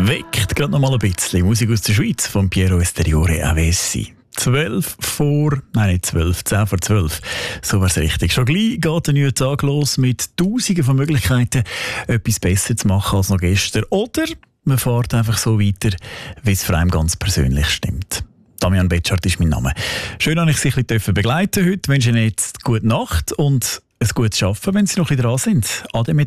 Weckt gerade noch mal ein bisschen Musik aus der Schweiz von Piero Esteriore Avessi. 10 vor 12. So wär's richtig. Schon gleich geht der neue Tag los mit Tausenden von Möglichkeiten, etwas besser zu machen als noch gestern. Oder man fährt einfach so weiter, wie es für einen ganz persönlich stimmt. Damian Betschart ist mein Name. Schön, dass ich Sie ein bisschen begleiten durfte. Ich wünsche Ihnen jetzt gute Nacht und ein gutes Arbeiten, wenn Sie noch ein bisschen dran sind. Ade mit